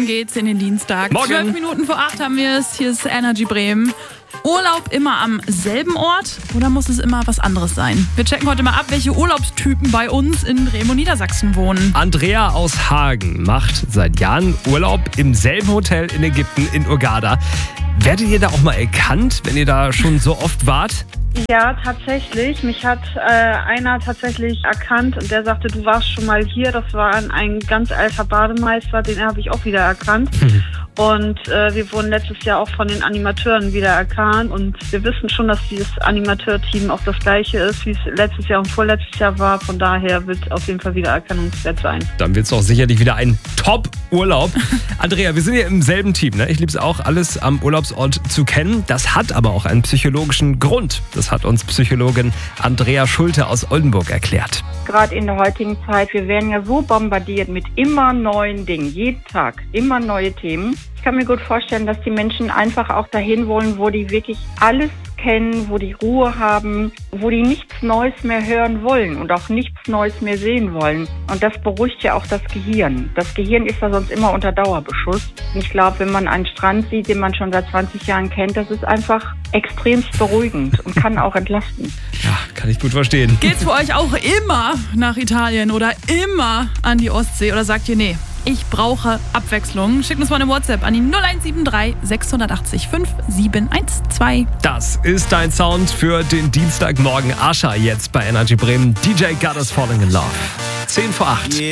Rein geht's in den Dienstag. Morgen. 12 Minuten vor 8 haben wir es. Hier ist Energy Bremen. Urlaub immer am selben Ort oder muss es immer was anderes sein? Wir checken heute mal ab, welche Urlaubstypen bei uns in Bremen und Niedersachsen wohnen. Andrea aus Hagen macht seit Jahren Urlaub im selben Hotel in Ägypten, in Hurghada. Werdet ihr da auch mal erkannt, wenn ihr da schon so oft wart? Ja, tatsächlich. Mich hat einer tatsächlich erkannt und der sagte, du warst schon mal hier. Das war ein ganz alter Bademeister, den habe ich auch wieder erkannt. Und wir wurden letztes Jahr auch von den Animateuren wieder erkannt. Und wir wissen schon, dass dieses Animateurteam auch das gleiche ist, wie es letztes Jahr und vorletztes Jahr war. Von daher wird es auf jeden Fall wieder erkennungswert sein. Dann wird es auch sicherlich wieder ein Top-Urlaub. Andrea, wir sind ja im selben Team, ne? Ich liebe es auch, alles am Urlaubsort zu kennen. Das hat aber auch einen psychologischen Grund. Das hat uns Psychologin Andrea Schulte aus Oldenburg erklärt. Gerade in der heutigen Zeit, wir werden ja so bombardiert mit immer neuen Dingen, jeden Tag, immer neue Themen. Ich kann mir gut vorstellen, dass die Menschen einfach auch dahin wollen, wo die wirklich alles kennen, wo die Ruhe haben, wo die nichts Neues mehr hören wollen und auch nichts Neues mehr sehen wollen. Und das beruhigt ja auch das Gehirn. Das Gehirn ist ja sonst immer unter Dauerbeschuss. Und ich glaube, wenn man einen Strand sieht, den man schon seit 20 Jahren kennt, das ist einfach extremst beruhigend und kann auch entlasten. Ja, kann ich gut verstehen. Geht's für euch auch immer nach Italien oder immer an die Ostsee oder sagt ihr, nee, ich brauche Abwechslung? Schickt uns mal eine WhatsApp an die 0173 680 5712. Das ist dein Sound für den Dienstagmorgen. Asha jetzt bei Energy Bremen. DJ Got Us Falling in Love. 10 vor 8.